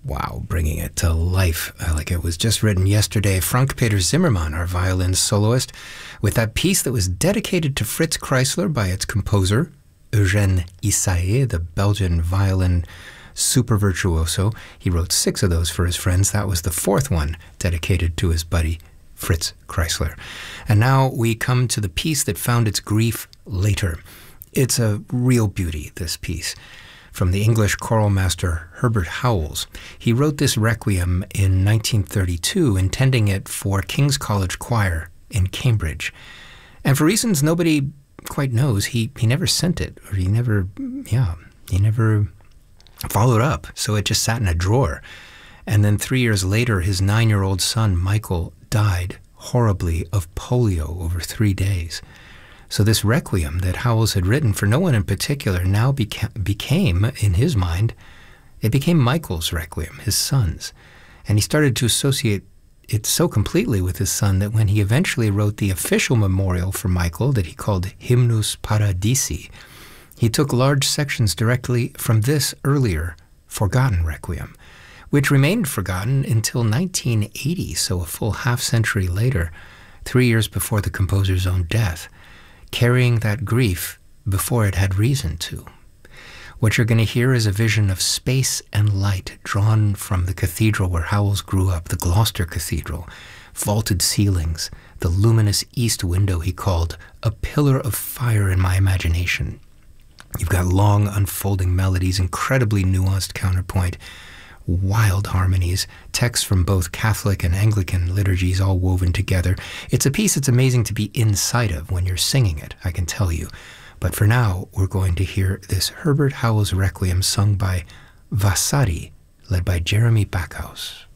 Wow, bringing it to life like it was just written yesterday. Frank Peter Zimmermann, our violin soloist, with that piece that was dedicated to Fritz Kreisler by its composer, Eugène Ysaÿe, the Belgian violin super virtuoso. He wrote 6 of those for his friends. That was the 4th one dedicated to his buddy, Fritz Kreisler. And now we come to the piece that found its grief later. It's a real beauty, this piece. From the English choral master Herbert Howells. He wrote this requiem in 1932, intending it for King's College Choir in Cambridge. And for reasons nobody quite knows, he never sent it, or he never followed up. So it just sat in a drawer. And then 3 years later, his 9-year-old son, Michael, died horribly of polio over 3 days. So this requiem that Howells had written for no one in particular now became, in his mind, it became Michael's requiem, his son's. And he started to associate it so completely with his son that when he eventually wrote the official memorial for Michael that he called Hymnus Paradisi, he took large sections directly from this earlier forgotten requiem, which remained forgotten until 1980, so a full half-century later, 3 years before the composer's own death, carrying that grief before it had reason to. What you're going to hear is a vision of space and light drawn from the cathedral where Howells grew up, the Gloucester Cathedral, vaulted ceilings, the luminous east window he called a pillar of fire in my imagination. You've got long unfolding melodies, incredibly nuanced counterpoint, wild harmonies, texts from both Catholic and Anglican liturgies all woven together. It's a piece that's amazing to be inside of when you're singing it, I can tell you. But for now, we're going to hear this Herbert Howells Requiem sung by Vasari, led by Jeremy Backhouse.